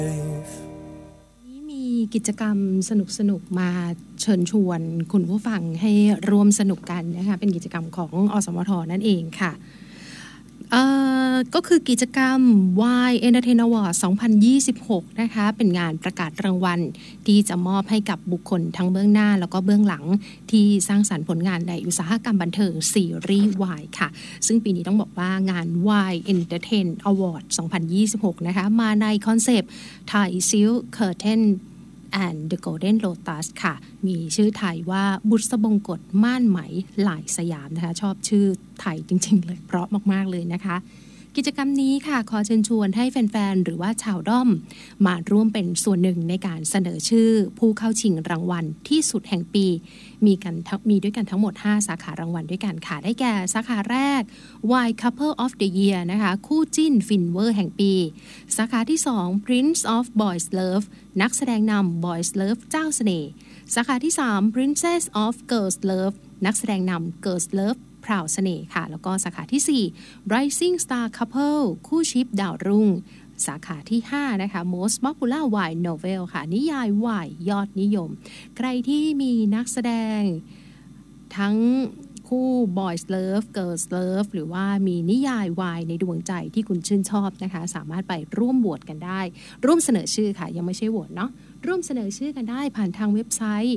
มีกิจกรรมสนุกๆมาเชิญชวนคุณผู้ฟังให้ร่วมสนุกกันนะคะเป็นกิจกรรมของอสมทนั่นเองค่ะก็คือกิจกรรม Y Entertain Award 2026 นะคะเป็นงานประกาศรางวัลที่จะมอบให้กับบุคคลทั้งเบื้องหน้าแล้วก็เบื้องหลังที่สร้างสรรค์ผลงานในอุตสาหกรรมบันเทิงซีรีส์ Y ค่ะซึ่งปีนี้ต้องบอกว่างาน Y Entertain Award 2026 นะคะมาในคอนเซปต์ Thai Silk Curtain and the Golden Lotus ค่ะมีชื่อไทยว่าบุษบงกฎม่านไหมหลายสยามนะคะชอบชื่อไทยจริงๆเลยเพราะมากๆเลยนะคะกิจกรรมนี้ค่ะขอเชิญชวนให้แฟนๆหรือว่าชาวด้อมมาร่วมเป็นส่วนหนึ่งในการเสนอชื่อผู้เข้าชิงรางวัลที่สุดแห่งปีมีด้วยกันทั้งหมด5สาขารางวัลด้วยกันค่ะได้แก่สาขาแรก Y Couple of the Year นะคะคู่จิ้นฟินเวอร์แห่งปีสาขาที่2 Prince of Boys Love นักแสดงนำ Boys Love เจ้าเสน่ห์สาขาที่3 Princess of Girls Love นักแสดงนำ Girls Loveพราวเสน่ห์ค่ะแล้วก็สาขาที่4 Rising Star Couple คู่ชิปดาวรุ่งสาขาที่5นะคะ Most Popular Y Novel ค่ะนิยาย Y ยอดนิยมใครที่มีนักแสดงทั้งคู่ Boys Love Girls Love หรือว่ามีนิยาย Y ในดวงใจที่คุณชื่นชอบนะคะสามารถไปร่วมโหวตกันได้ร่วมเสนอชื่อค่ะยังไม่ใช่โหวตเนาะร่วมเสนอชื่อกันได้ผ่านทางเว็บไซต์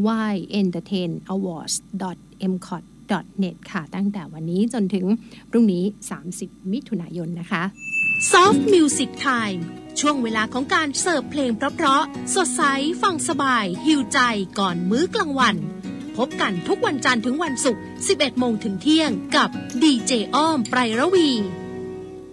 yentertainawards.mcot.net ค่ะตั้งแต่วันนี้จนถึงพรุ่งนี้30มิถุนายนนะคะ Soft Music Time ช่วงเวลาของการเสิร์ฟเพลงเพราะๆสดใสฟังสบายหิวใจก่อนมื้อกลางวันพบกันทุกวันจันทร์ถึงวันศุกร์ 11 โมงถึงเที่ยงกับดีเจอ้อมไพรระวี